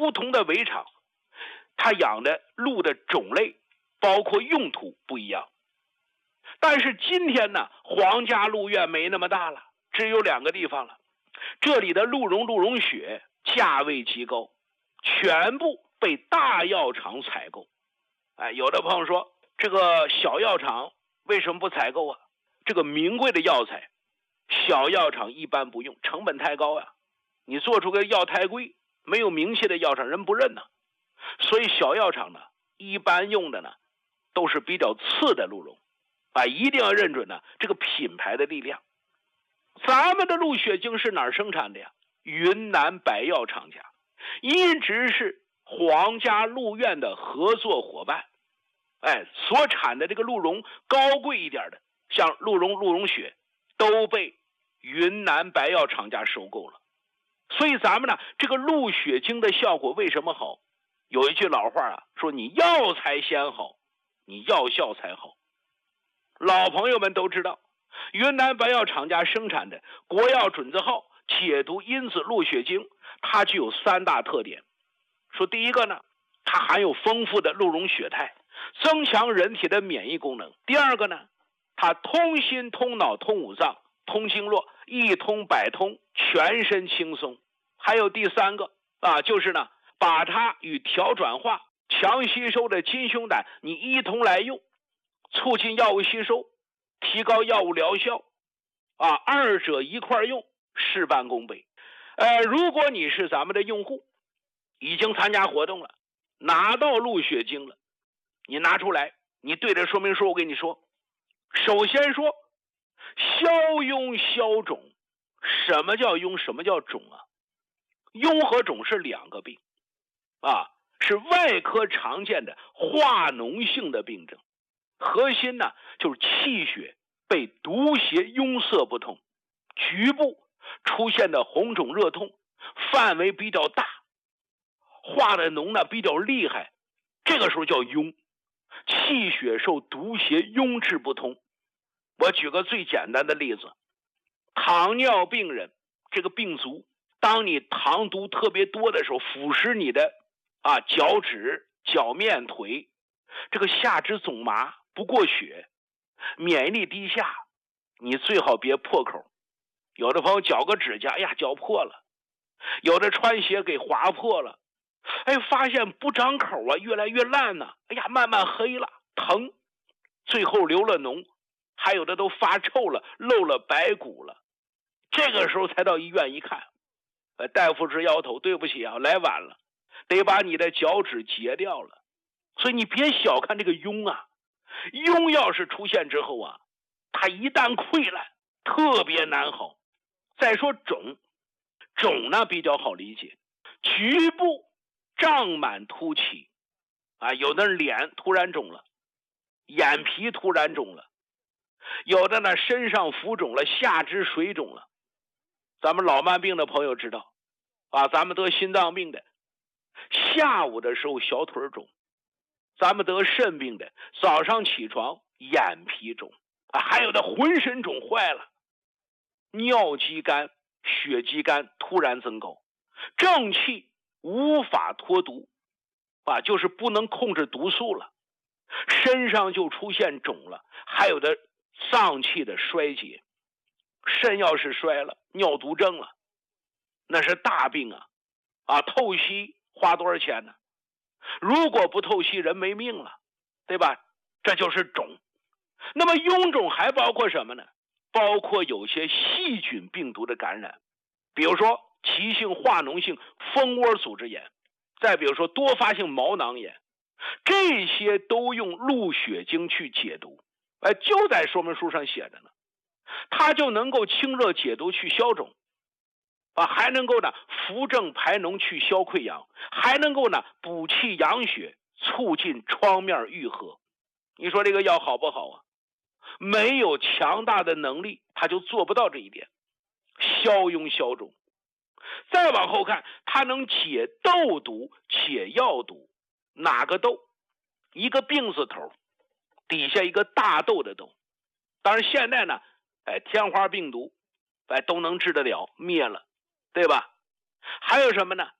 不同的围场，它养的鹿的种类包括用途不一样。但是今天呢，皇家鹿苑没那么大了，只有2个地方了。这里的鹿茸血价位极高，全部被大药厂采购。有的朋友说，这个小药厂为什么不采购啊？这个名贵的药材，小药厂一般不用，成本太高呀。你做出个药太贵，没有名气的药厂人不认呢。所以小药厂呢，一般用的呢，都是比较次的鹿茸。一定要认准呢这个品牌的力量。咱们的鹿血精是哪儿生产的呀？云南白药厂家，一直是皇家鹿苑的合作伙伴。所产的这个鹿茸高贵一点的，像鹿茸血，都被云南白药厂家收购了。所以咱们呢，这个鹿血精的效果为什么好？有一句老话啊，说你药材先好，你药效才好。老朋友们都知道，云南白药厂家生产的国药准字号解毒因子鹿血精，它具有3大特点。说第一个呢，它含有丰富的鹿茸血肽，增强人体的免疫功能。第二个呢，它通心通脑通五脏通经络，一通百通，全身轻松。还有第3个就是呢，把它与调转化强吸收的金胸胆你一同来用，促进药物吸收，提高药物疗效，2者一块用，事半功倍。如果你是咱们的用户，已经参加活动了，拿到鹿血精了，你拿出来，你对着说明书，我跟你说，首先说消痈消肿。什么叫痈？什么叫肿啊？痈和肿是2个病是外科常见的化脓性的病症。核心呢，就是气血被毒邪壅塞不通，局部出现的红肿热痛，范围比较大，化的脓呢比较厉害，这个时候叫痈，气血受毒邪壅滞不通。我举个最简单的例子，糖尿病人这个病足，当你糖毒特别多的时候，腐蚀你的脚趾、脚面、腿，这个下肢总麻不过血，免疫力低下，你最好别破口。有的朋友脚个指甲，脚破了；有的穿鞋给划破了，发现不长口越来越烂呢，慢慢黑了，疼，最后流了脓，还有的都发臭了，露了白骨了。这个时候才到医院一看，大夫直摇头，对不起来晚了，得把你的脚趾截掉了。所以你别小看这个痈痈要是出现之后它一旦溃烂，特别难好。再说肿呢比较好理解，局部胀满凸起有的脸突然肿了，眼皮突然肿了，有的呢身上浮肿了，下肢水肿了。咱们老慢病的朋友知道咱们得心脏病的下午的时候小腿肿，咱们得肾病的早上起床眼皮肿还有的浑身肿坏了，尿肌酐、血肌酐突然增高，正气无法脱毒就是不能控制毒素了，身上就出现肿了，还有的脏器的衰竭。肾要是衰了，尿毒症了，那是大病透析花多少钱呢？如果不透析，人没命了，对吧？这就是肿。那么臃肿还包括什么呢？包括有些细菌病毒的感染，比如说急性化脓性蜂窝组织炎，再比如说多发性毛囊炎，这些都用鹿血精去解毒。就在说明书上写着呢，它就能够清热解毒去消肿还能够呢扶正排脓去消溃疡，还能够呢补气养血，促进创面愈合。你说这个药好不好没有强大的能力，它就做不到这一点，消痈消肿。再往后看，它能解痘毒、解药毒。哪个痘？一个病字头，底下一个大痘的痘。当然现在呢天花病毒都能治得了，灭了，对吧？还有什么呢？